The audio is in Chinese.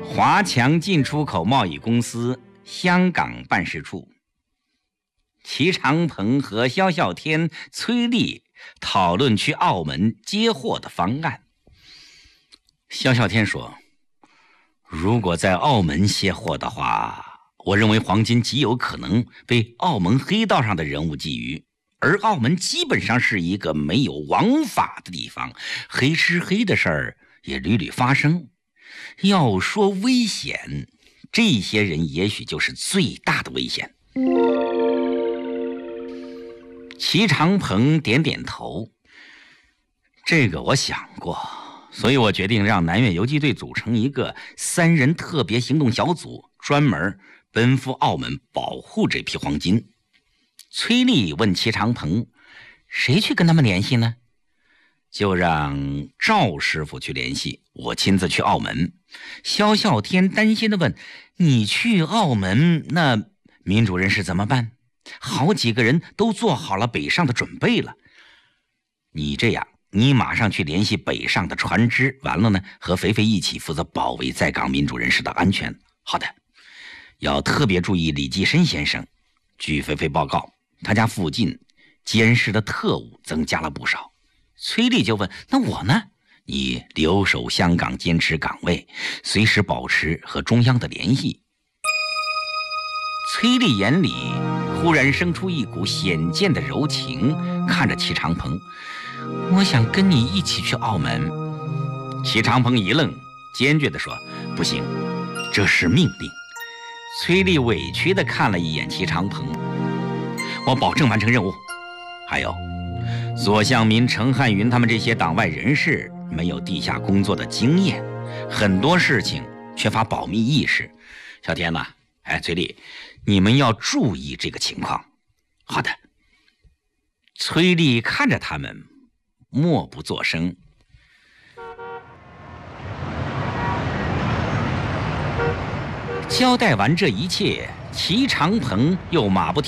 华强进出口贸易公司香港办事处，齐长鹏和萧啸天、崔丽讨论去澳门接货的方案。萧啸天说，如果在澳门卸货的话，我认为黄金极有可能被澳门黑道上的人物觊觎，而澳门基本上是一个没有王法的地方，黑吃黑的事儿也屡屡发生。要说危险，这些人也许就是最大的危险。齐长鹏点点头，这个我想过，所以我决定让南粤游击队组成一个3人特别行动小组，专门奔赴澳门保护这批黄金。崔丽问齐长鹏，谁去跟他们联系呢？就让赵师傅去联系，我亲自去澳门。萧啸天担心地问，你去澳门，那民主人士怎么办？好几个人都做好了北上的准备了。你这样，你马上去联系北上的船只，完了呢，和肥肥一起负责保卫在港民主人士的安全。好的，要特别注意李济深先生。据肥肥报告，他家附近监视的特务增加了不少。崔丽就问，那我呢？你留守香港，坚持岗位，随时保持和中央的联系。崔丽眼里忽然生出一股显见的柔情，看着齐长鹏，我想跟你一起去澳门。齐长鹏一愣，坚决地说，不行，这是命令。崔丽委屈地看了一眼齐长鹏，我保证完成任务。还有左向民、程汉云他们这些党外人士没有地下工作的经验，很多事情缺乏保密意识。小天呐，崔丽，你们要注意这个情况。好的。崔丽看着他们，默不作声。交代完这一切，齐长鹏又马不停